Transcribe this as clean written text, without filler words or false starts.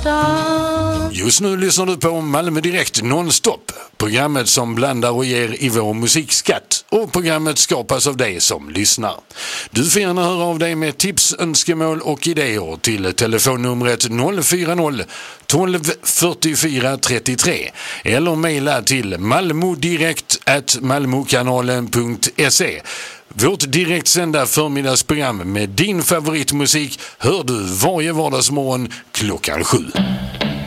stan. Just nu lyssnar du på Malmö Direkt nonstop. Programmet som blandar och ger i vår musikskatt. Och programmet skapas av dig som lyssnar. Du får gärna höra av dig med tips, önskemål och idéer till telefonnumret 040 12 44 33 eller mejla till malmodirekt@malmokanalen.se. Vårt direktsända förmiddagsprogram med din favoritmusik hör du varje vardagsmorgon klockan 7.